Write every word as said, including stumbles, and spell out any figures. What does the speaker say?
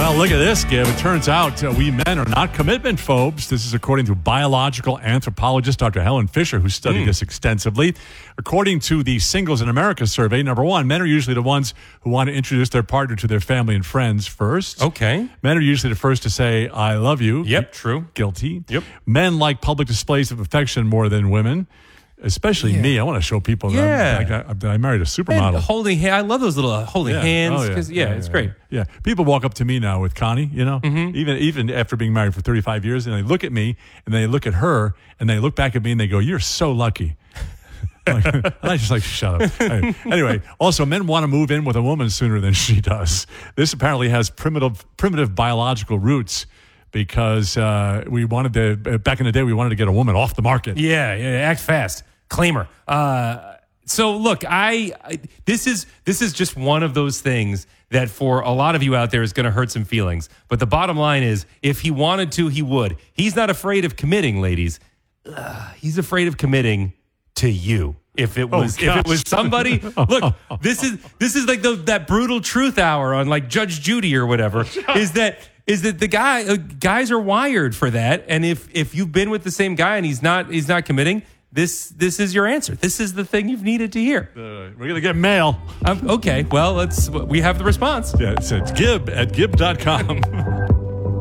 Well, look at this, Gib. It turns out uh, we men are not commitment phobes. This is according to biological anthropologist Doctor Helen Fisher, who studied mm. this extensively. According to the Singles in America survey, number one, men are usually the ones who want to introduce their partner to their family and friends first. Okay. Men are usually the first to say, I love you. Yep, true. Guilty. Yep. Men like public displays of affection more than women. Especially yeah. me. I want to show people yeah. that, I, that I married a supermodel. And holding hand. I love those little uh, holding yeah. hands. Oh, yeah. Cause, yeah, yeah, it's yeah, great. Yeah. People walk up to me now with Connie, you know, mm-hmm. even even after being married for thirty-five years, and they look at me and they look at her and they look back at me and they go, "You're so lucky." Like, and I just like, shut up. Anyway, also, men want to move in with a woman sooner than she does. This apparently has primitive primitive biological roots. Because uh, we wanted to, back in the day, we wanted to get a woman off the market. Yeah, yeah, act fast. Claimer. Uh, so look, I, I this is this is just one of those things that for a lot of you out there is going to hurt some feelings. But the bottom line is, if he wanted to, he would. He's not afraid of committing, ladies. Uh, he's afraid of committing to you. If it was oh, if it was somebody, look, this is this is like the, that brutal truth hour on like Judge Judy or whatever. Is that is that the guy uh, guys are wired for that, and if if you've been with the same guy and he's not he's not committing, this this is your answer. This is the thing you've needed to hear. Uh, we're gonna get mail. Um, okay, well let's we have the response. Yeah, it says Gib at Gib dot com.